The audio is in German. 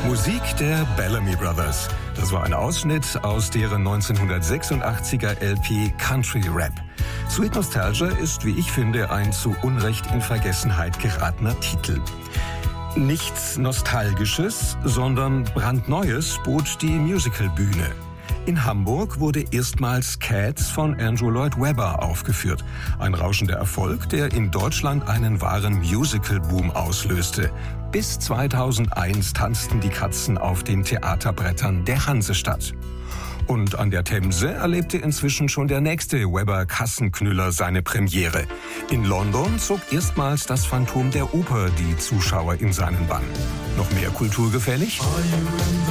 Musik der Bellamy Brothers. Das war ein Ausschnitt aus deren 1986er LP Country Rap. Sweet Nostalgia ist, wie ich finde, ein zu Unrecht in Vergessenheit geratener Titel. Nichts Nostalgisches, sondern brandneues bot die Musicalbühne. In Hamburg wurde erstmals Cats von Andrew Lloyd Webber aufgeführt. Ein rauschender Erfolg, der in Deutschland einen wahren Musical-Boom auslöste. Bis 2001 tanzten die Katzen auf den Theaterbrettern der Hansestadt. Und an der Themse erlebte inzwischen schon der nächste Webber-Kassenknüller seine Premiere. In London zog erstmals das Phantom der Oper die Zuschauer in seinen Bann. Noch mehr kulturgefällig?